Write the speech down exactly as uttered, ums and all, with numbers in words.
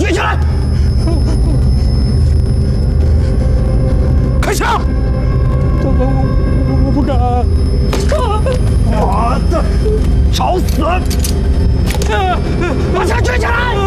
举起来！开枪！ 我我我不敢。 我的，找死！把枪举起来！